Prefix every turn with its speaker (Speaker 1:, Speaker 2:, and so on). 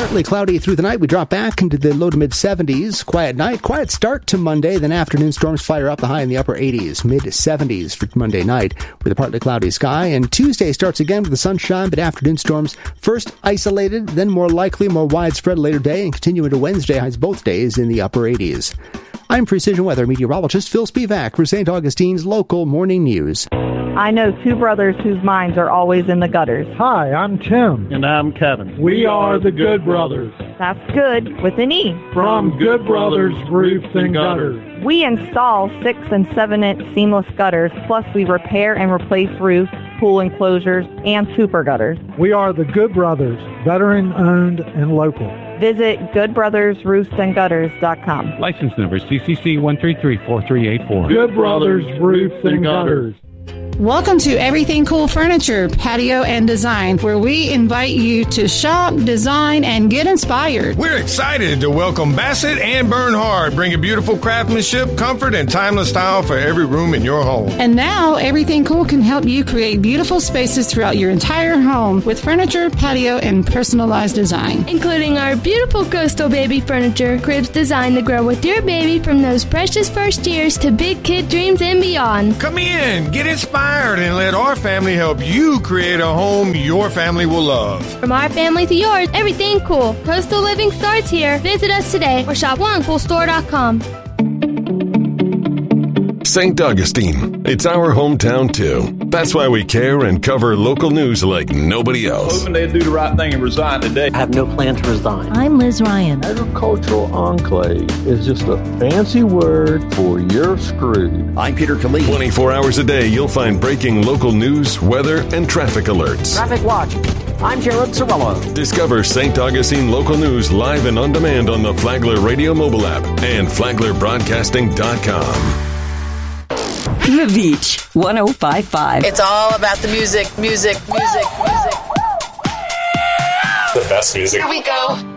Speaker 1: Partly cloudy through the night. We drop back into the low to mid 70s. Quiet night. Quiet start to Monday. Then afternoon storms fire up, the high in the upper 80s. Mid 70s for Monday night with a partly cloudy sky. And Tuesday starts again with the sunshine, but afternoon storms first isolated, then more likely, more widespread later day, and continue into Wednesday. Highs both days in the upper 80s. I'm Precision Weather meteorologist Phil Spivak for St. Augustine's local morning news.
Speaker 2: I know two brothers whose minds are always in the gutters.
Speaker 3: Hi, I'm Tim.
Speaker 4: And I'm Kevin.
Speaker 3: We are the Good Brothers.
Speaker 2: That's good with an E.
Speaker 3: From Good Brothers Roofs and Gutters.
Speaker 2: We install 6 and 7-inch seamless gutters, plus we repair and replace roofs, pool enclosures, and super gutters.
Speaker 3: We are the Good Brothers, veteran-owned and local.
Speaker 2: Visit goodbrothersroofsandgutters.com.
Speaker 4: License number CCC 1334384.
Speaker 3: Good Brothers Roofs and Gutters.
Speaker 5: Welcome to Everything Cool Furniture, Patio and Design, where we invite you to shop, design, and get inspired.
Speaker 6: We're excited to welcome Bassett and Bernhard, bringing beautiful craftsmanship, comfort, and timeless style for every room in your home.
Speaker 5: And now, Everything Cool can help you create beautiful spaces throughout your entire home with furniture, patio, and personalized design.
Speaker 7: Including our beautiful coastal baby furniture, cribs designed to grow with your baby from those precious first years to big kid dreams and beyond.
Speaker 6: Come in, get inspired, and let our family help you create a home your family will love.
Speaker 7: From our family to yours, Everything Cool. Coastal living starts here. Visit us today or shop onecoolstore.com.
Speaker 8: St. Augustine. It's our hometown, too. That's why we care and cover local news like nobody else.
Speaker 9: Hoping they'd do the right thing and resign today.
Speaker 10: I have no plan to resign.
Speaker 11: I'm Liz Ryan.
Speaker 12: Agricultural enclave is just a fancy word for you're screwed.
Speaker 13: I'm Peter Khalid.
Speaker 8: 24 hours a day, you'll find breaking local news, weather, and traffic alerts.
Speaker 10: Traffic Watch. I'm Jared Sorello.
Speaker 8: Discover St. Augustine local news live and on demand on the Flagler Radio mobile app and FlaglerBroadcasting.com.
Speaker 14: The Beach, 105.5.
Speaker 15: It's all about the music.
Speaker 16: The best music.
Speaker 15: Here we go.